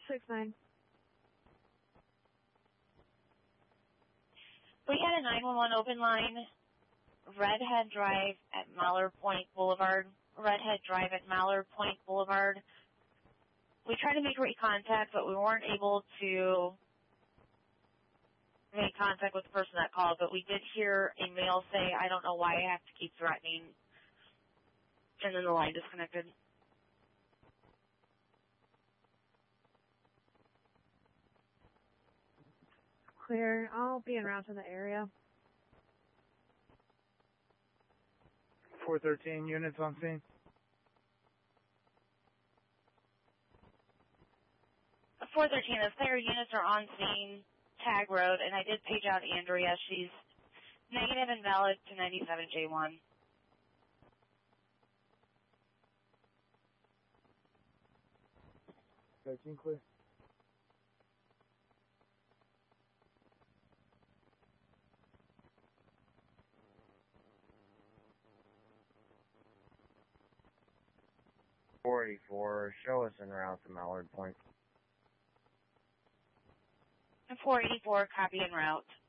6-9. We had a 911 open line, Redhead Drive at Mallard Point Boulevard. Redhead Drive at Mallard Point Boulevard. We tried to make contact, but we weren't able to make contact with the person that called, but we did hear a male say, "I don't know why I have to keep threatening," and then the line disconnected. Clear. I'll be en route to the area. 413 units on scene. 413, the player units are on scene, Tag Road, and I did page out Andrea. She's negative and valid to 97J1. Clear. Show us en route to Mallard Point. 484, copy en route.